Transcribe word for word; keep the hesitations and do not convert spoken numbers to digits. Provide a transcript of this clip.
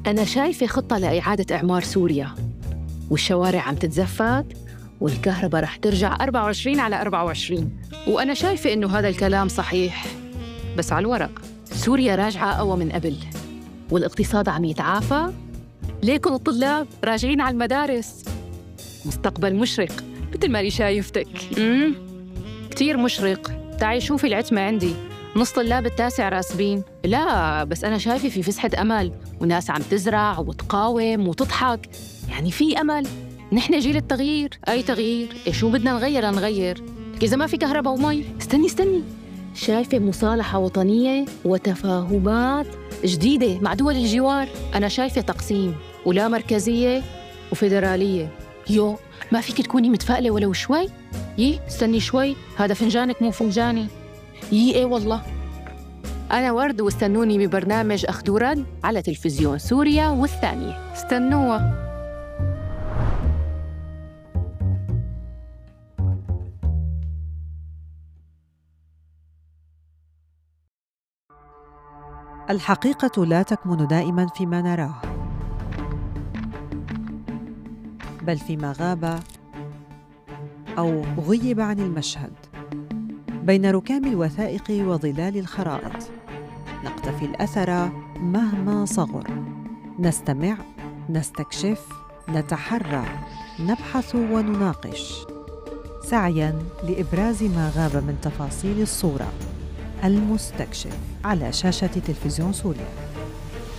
أنا شايفة خطة لإعادة إعمار سوريا، والشوارع عم تتزفت والكهرباء رح ترجع أربعة وعشرين على أربعة وعشرين. وأنا شايفة إنه هذا الكلام صحيح، بس على الورق. سوريا راجعة أقوى من قبل، والاقتصاد عم يتعافى. ليكن الطلاب راجعين على المدارس. مستقبل مشرق مثل ما أنا شايفتك. امم كتير مشرق. تعي شوفي العتمة عندي، نص طلاب التاسع راسبين. لا بس أنا شايفة في فسحة أمل، وناس عم تزرع وتقاوم وتضحك. يعني في أمل. نحن جيل التغيير. أي تغيير؟ إيه شو بدنا نغير نغير؟ إذا ما في كهرباء ومي. استني استني شايفة مصالحة وطنية وتفاهمات جديدة مع دول الجوار. أنا شايفة تقسيم، ولا مركزية وفيدرالية. يو ما فيك تكوني متفائلة ولو شوي؟ يي استني شوي، هذا فنجانك مو فنجاني. يي ايه والله. أنا ورد، واستنوني ببرنامج أخذ ورد على تلفزيون سوريا والثانية. استنوها. الحقيقة لا تكمن دائماً فيما نراه، بل فيما غاب أو غيب عن المشهد. بين ركام الوثائق وظلال الخرائط نقتفي الأثر مهما صغر. نستمع، نستكشف، نتحرى، نبحث ونناقش، سعياً لإبراز ما غاب من تفاصيل الصورة. المستكشف على شاشة تلفزيون سوريا.